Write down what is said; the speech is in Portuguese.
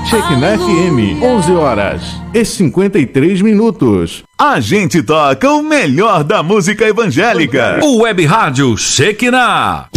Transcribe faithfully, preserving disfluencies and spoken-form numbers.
Shekinah F M, onze horas e cinquenta e três minutos. A gente toca o melhor da música evangélica. O Web Rádio Shekinah.